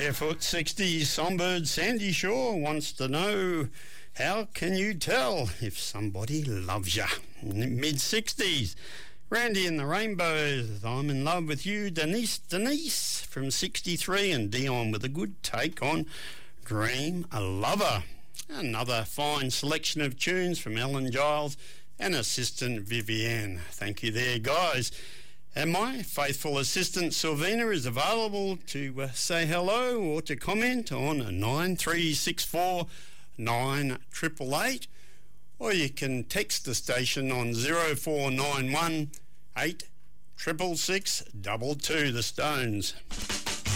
Barefoot 60 Songbird Sandy Shore wants to know, how can you tell if somebody loves ya? Mid-60s. Randy and the Rainbows, I'm in love with you. Denise from 63, and Dion with a good take on Dream a Lover. Another fine selection of tunes from Ellen Giles and assistant Vivienne. Thank you there, guys. And my faithful assistant Sylvina is available to say hello or to comment on 9364 9888, or you can text the station on 0491 8 666 22, the Stones.